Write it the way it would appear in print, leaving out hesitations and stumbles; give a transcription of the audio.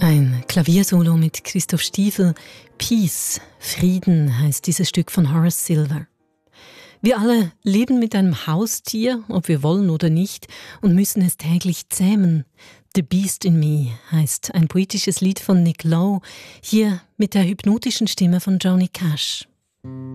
Ein Klaviersolo mit Christoph Stiefel. Peace, Frieden heißt dieses Stück von Horace Silver. Wir alle leben mit einem Haustier, ob wir wollen oder nicht, und müssen es täglich zähmen. The Beast in Me heißt ein poetisches Lied von Nick Lowe, hier mit der hypnotischen Stimme von Johnny Cash.